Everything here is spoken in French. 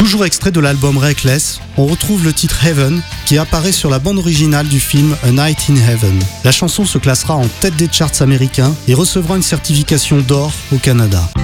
Toujours extrait de l'album Reckless, on retrouve le titre Heaven qui apparaît sur la bande originale du film A Night in Heaven. La chanson se classera en tête des charts américains et recevra une certification d'or au Canada.